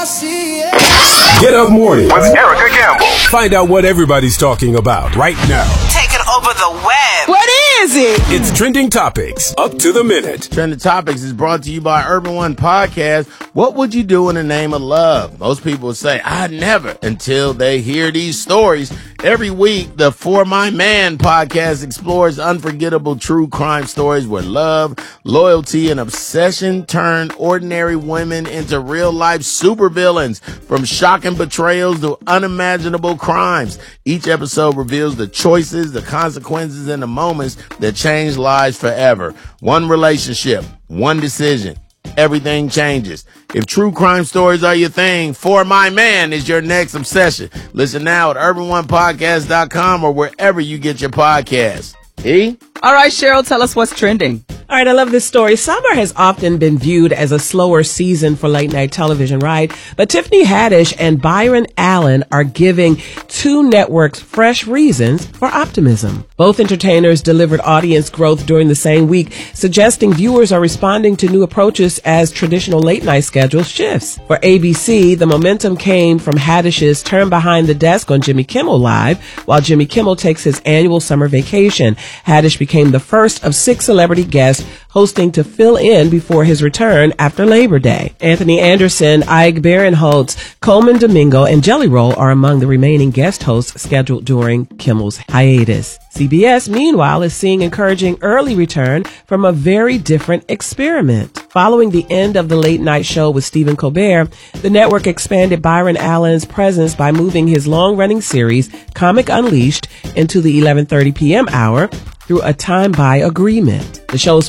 Get Up Morning with Erica Campbell. Find out what everybody's talking about right now. Taking over the web. What is it? It's Trending Topics, up to the minute. Trending Topics is brought to you by Urban One Podcast. What would you do in the name of love? Most people would say, I'd never, until they hear these stories. Every week, the For My Man podcast explores unforgettable true crime stories where love, loyalty, and obsession turn ordinary women into real-life supervillains, from shocking betrayals to unimaginable crimes. Each episode reveals the choices, the consequences, and the moments that change lives forever. One relationship, one decision. Everything changes. If true crime stories are your thing, For My Man is your next obsession. Listen now at urbanonepodcast.com or wherever you get your podcasts. All right, Cheryl, tell us what's trending. All right, I love this story. Summer has often been viewed as a slower season for late night television, right? But Tiffany Haddish and Byron Allen are giving two networks fresh reasons for optimism. Both entertainers delivered audience growth during the same week, suggesting viewers are responding to new approaches as traditional late night schedule shifts. For ABC, the momentum came from Haddish's turn behind the desk on Jimmy Kimmel Live, while Jimmy Kimmel takes his annual summer vacation. Haddish became the first of 6 celebrity guests hosting to fill in before his return after Labor Day. Anthony Anderson, Ike Barinholtz, Coleman Domingo, and Jelly Roll are among the remaining guest hosts scheduled during Kimmel's hiatus. CBS, meanwhile, is seeing encouraging early return from a very different experiment. Following the end of the late night show with Stephen Colbert, the network expanded Byron Allen's presence by moving his long-running series, Comic Unleashed, into the 11:30 p.m. hour through a time-buy agreement. The show's